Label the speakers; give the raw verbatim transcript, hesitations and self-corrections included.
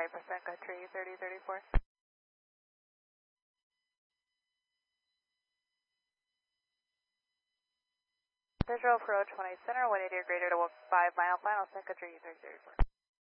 Speaker 1: right percent country thirty thirty-four. Visual approach twenty center, one eighty or greater to five mile, final set country thirty thirty-four.